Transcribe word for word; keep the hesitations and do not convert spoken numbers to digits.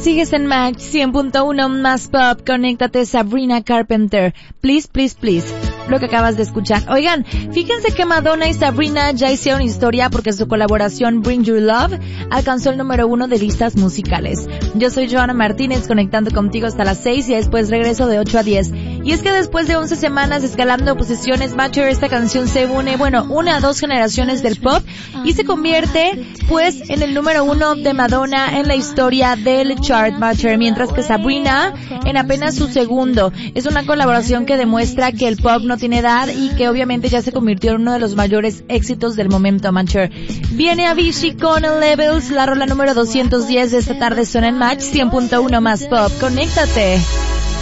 Sigues en Match cien punto uno más pop. Conéctate, Sabrina Carpenter. Please, please, please. Lo que acabas de escuchar. Oigan, fíjense que Madonna y Sabrina ya hicieron historia porque su colaboración Bring Your Love alcanzó el número uno de listas musicales. Yo soy Joana Martínez, conectando contigo hasta las seis y después regreso de ocho a diez. Y es que después de once semanas escalando posiciones, Matcher, esta canción se une, bueno, una a dos generaciones del pop y se convierte, pues, en el número uno de Madonna en la historia del chart Matcher, mientras que Sabrina en apenas su segundo. Es una colaboración que demuestra que el pop no tiene edad y que obviamente ya se convirtió en uno de los mayores éxitos del momento, Matcher. Viene Avicii con Levels, la rola número doscientos diez de esta tarde suena en Match cien punto uno más pop. Conéctate.